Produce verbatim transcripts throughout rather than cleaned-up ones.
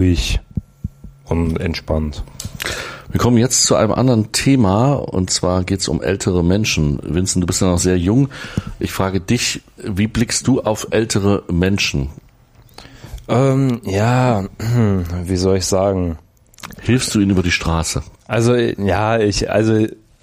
ruhig und entspannt. Wir kommen jetzt zu einem anderen Thema, und zwar geht es um ältere Menschen. Vincent, du bist ja noch sehr jung. Ich frage dich, wie blickst du auf ältere Menschen? Ähm, ja, wie soll ich sagen? Hilfst du ihnen über die Straße? Also, ja, ich, also,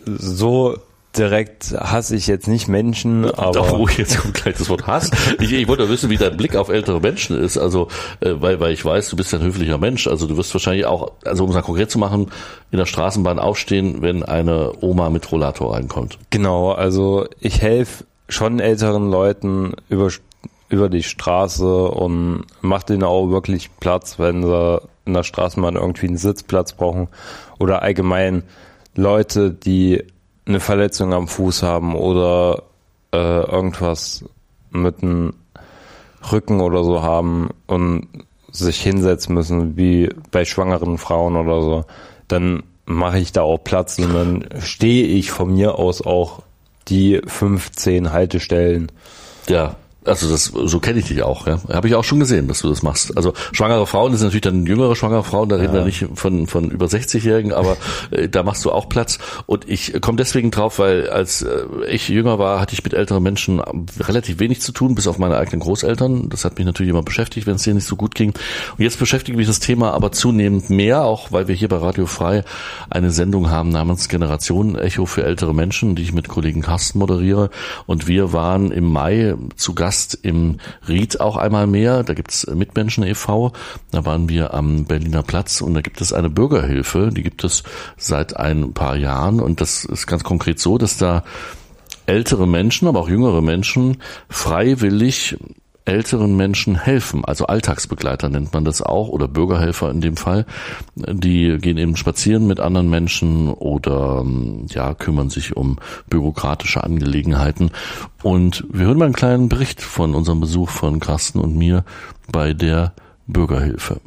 so direkt hasse ich jetzt nicht Menschen, aber... Doch, oh, jetzt kommt gleich das Wort Hass. Ich, ich wollte wissen, wie dein Blick auf ältere Menschen ist, also, äh, weil, weil ich weiß, du bist ja ein höflicher Mensch, also du wirst wahrscheinlich auch, also um es mal konkret zu machen, in der Straßenbahn aufstehen, wenn eine Oma mit Rollator reinkommt. Genau, also ich helfe schon älteren Leuten über, über die Straße und mache denen auch wirklich Platz, wenn sie in der Straßenbahn irgendwie einen Sitzplatz brauchen oder allgemein Leute, die eine Verletzung am Fuß haben oder äh, irgendwas mit dem Rücken oder so haben und sich hinsetzen müssen, wie bei schwangeren Frauen oder so, dann mache ich da auch Platz und dann stehe ich von mir aus auch die fünfzehn Haltestellen. Ja. Also das, so kenne ich dich auch, ja. Habe ich auch schon gesehen, dass du das machst. Also schwangere Frauen, das sind natürlich dann jüngere schwangere Frauen, da reden ja. wir nicht von von über sechzigjährigen, aber äh, da machst du auch Platz. Und ich komme deswegen drauf, weil als äh, ich jünger war, hatte ich mit älteren Menschen relativ wenig zu tun, bis auf meine eigenen Großeltern. Das hat mich natürlich immer beschäftigt, wenn es denen nicht so gut ging. Und jetzt beschäftigt mich das Thema aber zunehmend mehr, auch weil wir hier bei Radio Frei eine Sendung haben namens Generation Echo für ältere Menschen, die ich mit Kollegen Carsten moderiere. Und wir waren im Mai zu Gast im Ried auch einmal mehr, da gibt's Mitmenschen e V, da waren wir am Berliner Platz und da gibt es eine Bürgerhilfe, die gibt es seit ein paar Jahren und das ist ganz konkret so, dass da ältere Menschen, aber auch jüngere Menschen freiwillig älteren Menschen helfen, also Alltagsbegleiter nennt man das auch oder Bürgerhelfer in dem Fall. Die gehen eben spazieren mit anderen Menschen oder ja kümmern sich um bürokratische Angelegenheiten. Und wir hören mal einen kleinen Bericht von unserem Besuch von Carsten und mir bei der Bürgerhilfe.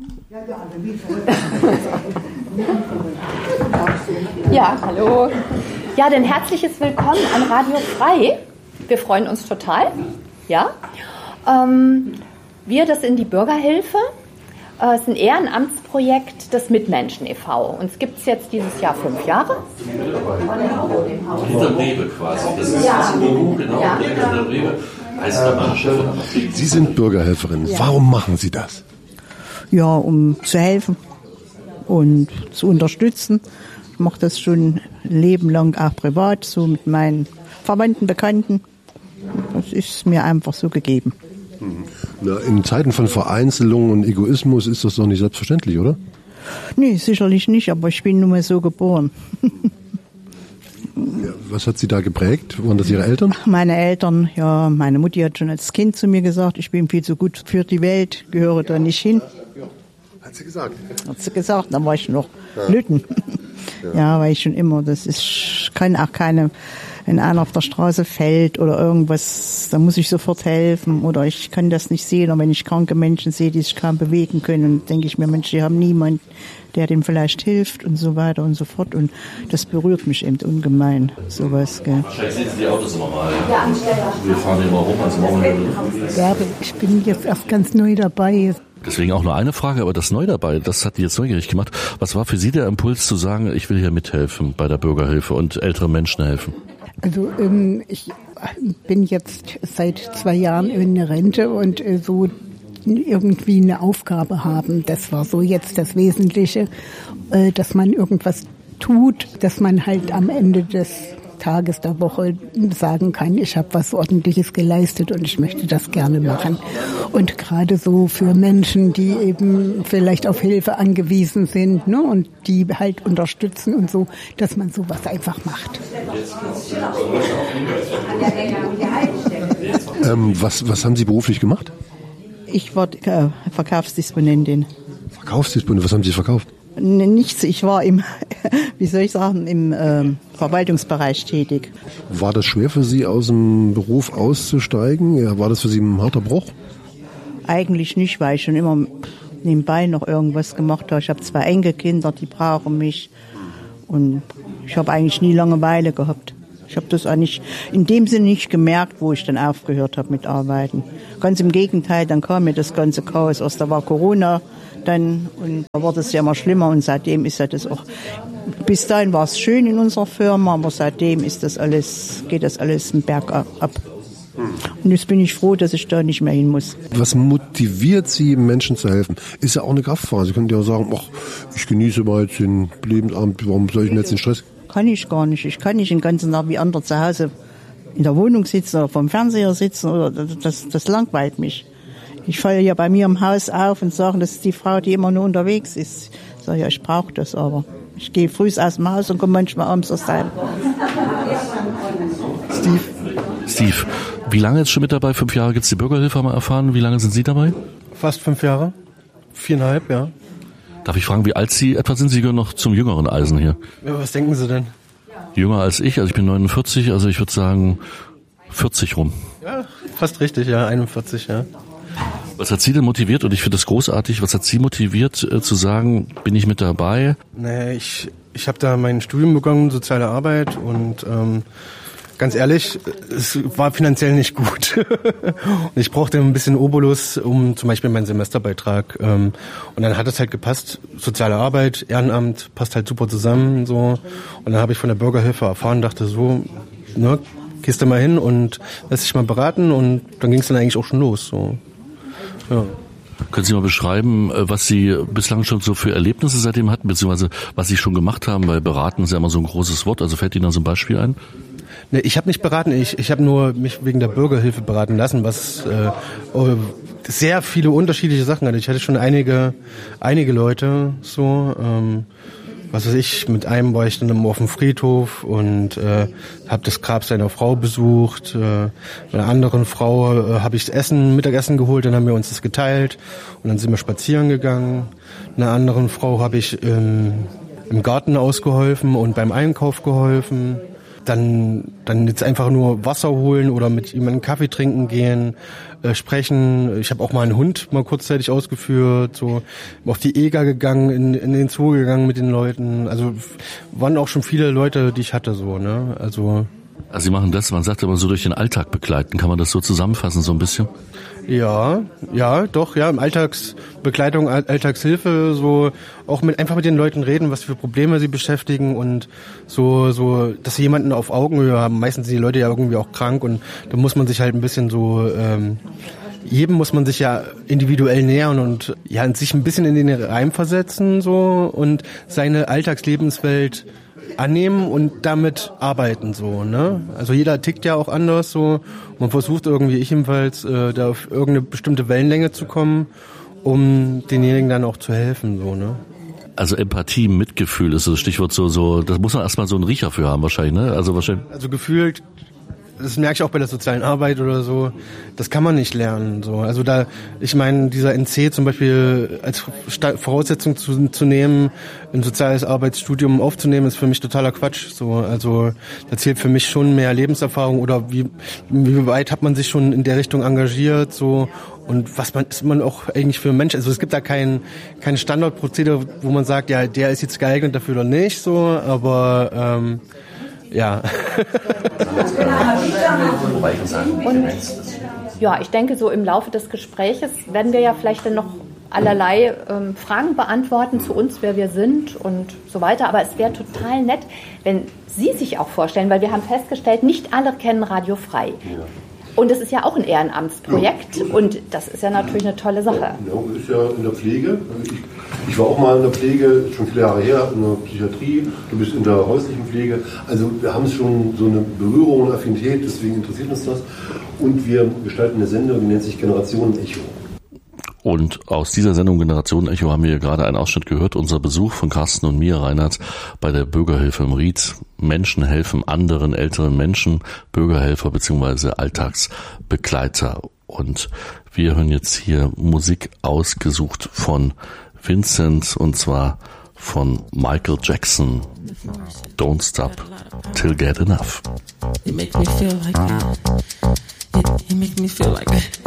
Ja, hallo. Ja, denn herzliches Willkommen an Radio Frei. Wir freuen uns total. Ja. Ähm, wir, das sind die Bürgerhilfe, äh, ist ein Ehrenamtsprojekt des Mitmenschen e V. Uns gibt es jetzt dieses Jahr fünf Jahre. Hinter Rewe quasi, das ist das Logo, genau, hinter Rewe. Sie sind Bürgerhelferin. Ja. Warum machen Sie das? Ja, um zu helfen und zu unterstützen. Ich mache das schon ein Leben lang auch privat, so mit meinen Verwandten, Bekannten. Das ist mir einfach so gegeben. Na, in Zeiten von Vereinzelung und Egoismus ist das doch nicht selbstverständlich, oder? Nee, sicherlich nicht, aber ich bin nun mal so geboren. Ja, was hat Sie da geprägt? Waren das Ihre Eltern? Meine Eltern, ja, meine Mutti hat schon als Kind zu mir gesagt, ich bin viel zu gut für die Welt, gehöre da nicht hin. Hat sie gesagt? Hat sie gesagt, dann war ich noch ja. Lütten. Ja. ja, weil ich schon immer, das ist, ich kann auch keine, wenn einer auf der Straße fällt oder irgendwas, da muss ich sofort helfen oder ich kann das nicht sehen, oder wenn ich kranke Menschen sehe, die sich kaum bewegen können, dann denke ich mir, Mensch, die haben niemanden, der dem vielleicht hilft und so weiter und so fort und das berührt mich eben ungemein, sowas, gell. Wahrscheinlich sehen Sie die Autos immer mal. Ja, wir fahren immer rum, also morgen. Ja, ich bin jetzt erst ganz neu dabei. Deswegen auch nur eine Frage, aber das neu dabei, das hat die jetzt neugierig gemacht. Was war für Sie der Impuls zu sagen, ich will hier mithelfen bei der Bürgerhilfe und älteren Menschen helfen? Also ähm, ich bin jetzt seit zwei Jahren in der Rente und äh, so irgendwie eine Aufgabe haben. Das war so jetzt das Wesentliche, äh, dass man irgendwas tut, dass man halt am Ende des Tages der Woche sagen kann, ich habe was Ordentliches geleistet und ich möchte das gerne machen. Und gerade so für Menschen, die eben vielleicht auf Hilfe angewiesen sind, ne, und die halt unterstützen und so, dass man sowas einfach macht. Ähm, was, was haben Sie beruflich gemacht? Ich war äh, Verkaufsdisponentin. Verkaufsdisponentin, was haben Sie verkauft? Nichts, ich war im, wie soll ich sagen, im ähm, Verwaltungsbereich tätig. War das schwer für Sie, aus dem Beruf auszusteigen? Ja, war das für Sie ein harter Bruch? Eigentlich nicht, weil ich schon immer nebenbei noch irgendwas gemacht habe. Ich habe zwei Enkelkinder, die brauchen mich und ich habe eigentlich nie Langeweile gehabt. Ich habe das eigentlich in dem Sinne nicht gemerkt, wo ich dann aufgehört habe mit Arbeiten. Ganz im Gegenteil, dann kam mir das ganze Chaos aus. Da war Corona, dann, und da wurde es ja immer schlimmer und seitdem ist ja das auch, bis dahin war es schön in unserer Firma, aber seitdem ist das alles, geht das alles einen Berg ab. Und jetzt bin ich froh, dass ich da nicht mehr hin muss. Was motiviert Sie, Menschen zu helfen? Ist ja auch eine Kraftfahrt. Sie können ja auch sagen, ach, ich genieße mal jetzt den Lebensabend, warum soll ich denn jetzt den Stress? Kann ich gar nicht. Ich kann nicht den ganzen Tag wie andere zu Hause in der Wohnung sitzen oder vom Fernseher sitzen. Oder das, das langweilt mich. Ich falle ja bei mir im Haus auf und sage, das ist die Frau, die immer nur unterwegs ist. Ich sage, ja, ich brauche das aber. Ich gehe früh aus dem Haus und komme manchmal abends erst heim. Steve. Steve, wie lange jetzt schon mit dabei? Fünf Jahre gibt's die Bürgerhilfe, haben wir erfahren. Wie lange sind Sie dabei? Fast fünf Jahre. Viereinhalb, ja. Darf ich fragen, wie alt Sie etwa sind? Sie gehören noch zum jüngeren Eisen hier. Ja, was denken Sie denn? Jünger als ich, also ich bin neunundvierzig, also ich würde sagen vierzig rum. Ja, fast richtig, ja, einundvierzig, ja. Was hat Sie denn motiviert, und ich finde das großartig, was hat Sie motiviert äh, zu sagen, bin ich mit dabei? Naja, ich, ich habe da mein Studium begonnen, soziale Arbeit, und ähm, ganz ehrlich, es war finanziell nicht gut. Und ich brauchte ein bisschen Obolus, um zum Beispiel meinen Semesterbeitrag. Ähm, und dann hat es halt gepasst, soziale Arbeit, Ehrenamt, passt halt super zusammen. So. Und dann habe ich von der Bürgerhilfe erfahren, dachte so, ne, gehst du mal hin und lässt dich mal beraten, und dann ging es dann eigentlich auch schon los. So. Ja. Können Sie mal beschreiben, was Sie bislang schon so für Erlebnisse seitdem hatten, beziehungsweise was Sie schon gemacht haben? Weil beraten ist ja immer so ein großes Wort, also fällt Ihnen da so ein Beispiel ein? Nee, ich habe nicht beraten, ich, ich habe nur mich wegen der Bürgerhilfe beraten lassen, was äh, sehr viele unterschiedliche Sachen hatte. Ich hatte schon einige einige Leute, so, ähm, was weiß ich, mit einem war ich dann auf dem Friedhof und äh, habe das Grab seiner Frau besucht. Äh, mit einer anderen Frau äh, habe ich das Essen, Mittagessen geholt, dann haben wir uns das geteilt und dann sind wir spazieren gegangen. Einer anderen Frau habe ich ähm, im Garten ausgeholfen und beim Einkauf geholfen. Dann, dann jetzt einfach nur Wasser holen oder mit jemandem Kaffee trinken gehen, äh, sprechen. Ich habe auch mal einen Hund mal kurzzeitig ausgeführt, so auf die E G A gegangen, in, in den Zoo gegangen mit den Leuten. Also waren auch schon viele Leute, die ich hatte, so, ne? Also. Also Sie machen das, man sagt aber so durch den Alltag begleiten. Kann man das so zusammenfassen, so ein bisschen? Ja, ja, doch, ja, im Alltagsbegleitung, Alltagshilfe, so auch mit einfach mit den Leuten reden, was für Probleme sie beschäftigen und so, so, dass sie jemanden auf Augenhöhe haben. Meistens sind die Leute ja irgendwie auch krank und da muss man sich halt ein bisschen so, ähm, jedem muss man sich ja individuell nähern und ja, sich ein bisschen in den Reim versetzen, so, und seine Alltagslebenswelt annehmen und damit arbeiten, so, ne? Also jeder tickt ja auch anders, so. Man versucht irgendwie, ich jedenfalls, äh, da auf irgendeine bestimmte Wellenlänge zu kommen, um denjenigen dann auch zu helfen, so, ne? Also Empathie, Mitgefühl ist das Stichwort, so, so, das muss man erstmal so einen Riecher für haben, wahrscheinlich, ne? Also wahrscheinlich. Also gefühlt, das merke ich auch bei der sozialen Arbeit oder so, das kann man nicht lernen, so. Also da, ich meine, dieser N C zum Beispiel als Voraussetzung zu, zu nehmen, ein soziales Arbeitsstudium aufzunehmen, ist für mich totaler Quatsch, so. Also da zählt für mich schon mehr Lebenserfahrung oder wie, wie weit hat man sich schon in der Richtung engagiert, so. Und was man, ist man auch eigentlich für ein Mensch? Also es gibt da kein, kein Standardprozedere, wo man sagt, ja, der ist jetzt geeignet dafür oder nicht, so, aber, ähm, ja. Und ja, ich denke, so im Laufe des Gespräches werden wir ja vielleicht dann noch allerlei ähm, Fragen beantworten zu uns, wer wir sind und so weiter. Aber es wäre total nett, wenn Sie sich auch vorstellen, weil wir haben festgestellt, nicht alle kennen Radio Frei. Ja. Und es ist ja auch ein Ehrenamtsprojekt, ja. Und das ist ja natürlich eine tolle Sache. Ja, das ist ja in der Pflege. Ich, ich war auch mal in der Pflege, schon viele Jahre her, in der Psychiatrie. Du bist in der häuslichen Pflege. Also wir haben schon so eine Berührung und Affinität, deswegen interessiert uns das. Und wir gestalten eine Sendung, die nennt sich Generation Echo. Und aus dieser Sendung Generation Echo haben wir gerade einen Ausschnitt gehört. Unser Besuch von Carsten und mir, Reinhard, bei der Bürgerhilfe im Ried. Menschen helfen anderen älteren Menschen, Bürgerhelfer bzw. Alltagsbegleiter. Und wir hören jetzt hier Musik ausgesucht von Vincent, und zwar von Michael Jackson. Don't Stop Till Get Enough. It makes me feel like that. It, it makes me feel like that.